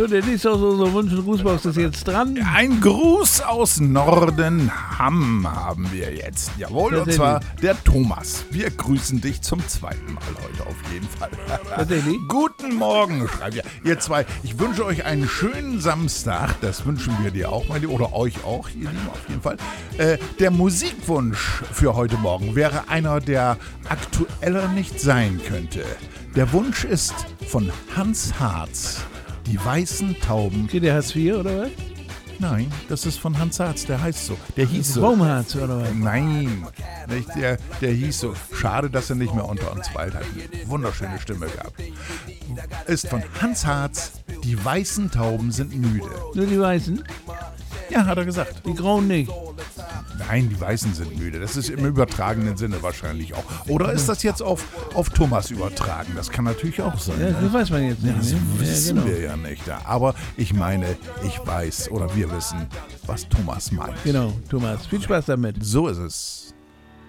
So, der nächste aus unserer Wunsch- und Grußbox ist jetzt dran. Ein Gruß aus Nordenham haben wir jetzt. Jawohl, und zwar der Thomas. Wir grüßen dich zum zweiten Mal heute auf jeden Fall. Tatsächlich? Guten Morgen, schreibt ihr zwei. Ich wünsche euch einen schönen Samstag. Das wünschen wir dir auch, meine Lieben, oder euch auch, ihr Lieben, auf jeden Fall. Der Musikwunsch für heute Morgen wäre einer, der aktueller nicht sein könnte. Der Wunsch ist von Hans Harz. Die weißen Tauben. Okay, der Hartz IV, oder was? Nein, das ist von Hans Harz, der heißt so. Der hieß so. Baumharz, oder was? Nein, nicht der hieß so. Schade, dass er nicht mehr unter uns weilt. Hat eine wunderschöne Stimme gehabt. Ist von Hans Harz. Die weißen Tauben sind müde. Nur die Weißen? Ja, hat er gesagt. Die Grauen nicht. Nein, die Weißen sind müde. Das ist im übertragenen Sinne wahrscheinlich auch. Oder ist das jetzt auf Thomas übertragen? Das kann natürlich auch sein. Ja, das weiß man jetzt nicht. Das Ne? wissen wir ja nicht. Aber ich meine, ich weiß oder wir wissen, was Thomas meint. Genau, Thomas. Viel Spaß damit. So ist es.